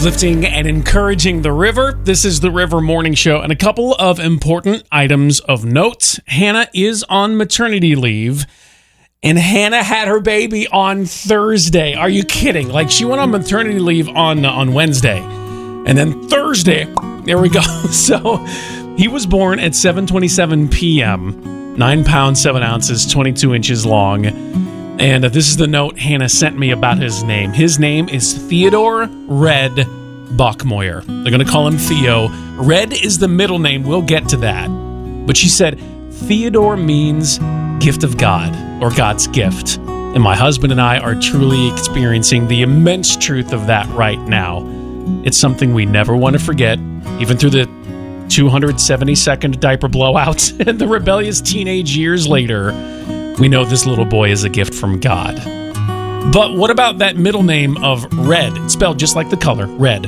uplifting and encouraging the river. This is the River Morning Show, and a couple of important items of note. Hannah is on maternity leave, and Hannah had her baby on Thursday. Are you kidding? Like, she went on maternity leave on Wednesday, and then Thursday, there we go. So he was born at 7:27 p.m., 9 pounds, 7 ounces, 22 inches long. And this is the note Hannah sent me about his name. His name is Theodore Red Bachmoyer. They're going to call him Theo. Red is the middle name. We'll get to that. But she said, Theodore means gift of God, or God's gift. And my husband and I are truly experiencing the immense truth of that right now. It's something we never want to forget, even through the 270-second diaper blowouts and the rebellious teenage years later. We know this little boy is a gift from God. But what about that middle name of Red? It's spelled just like the color, red.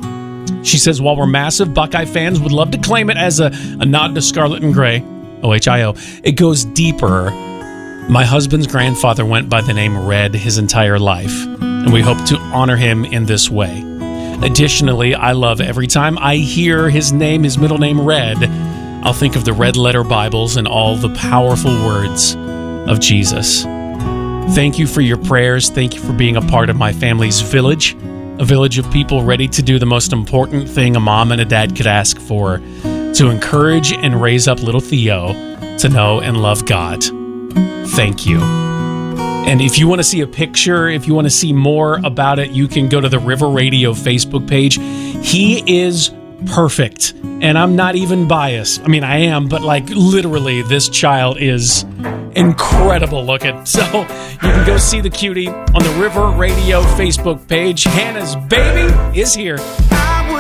She says, while we're massive Buckeye fans, would love to claim it as a nod to Scarlet and Gray, OHIO. It goes deeper. My husband's grandfather went by the name Red his entire life, and we hope to honor him in this way. Additionally, I love every time I hear his name, his middle name, Red, I'll think of the red letter Bibles and all the powerful words of Jesus. Thank you for your prayers. Thank you for being a part of my family's village, a village of people ready to do the most important thing a mom and a dad could ask for, to encourage and raise up little Theo to know and love God. Thank you. And if you want to see a picture, if you want to see more about it, you can go to the River Radio Facebook page. He is perfect. And I'm not even biased. I mean, I am, but like literally this child is incredible looking. So you can go see the cutie on the River Radio Facebook page. Hannah's baby is here.